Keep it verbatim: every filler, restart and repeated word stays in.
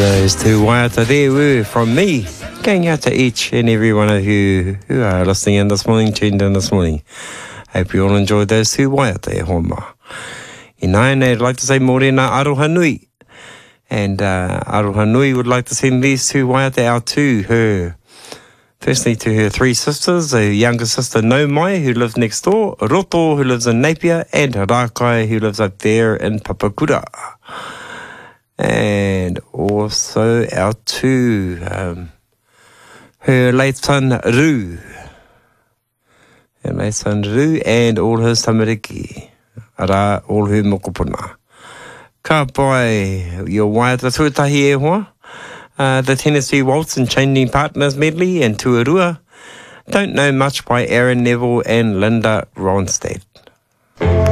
those two waiata there were from me, going out to each and every one of you who are listening in this morning, tuned in this morning. Hope you all enjoyed those two waiata e homa. I nai, and I'd like to say morena aroha nui. And uh, aroha nui would like to send these two waiata out to her. Firstly, to her three sisters, a younger sister, No Mai, who lives next door, Roto, who lives in Napier, and Rakai, who lives up there in Papakura. And also out to um, her late son, Ru. Her late son, Ru, and all his tamariki. Ara, all her mokopuna. Ka pai, your waiata tuatahi e hoa. Uh, the Tennessee Waltz and Changing Partners medley and Tuarua. Don't Know Much by Aaron Neville and Linda Ronstadt.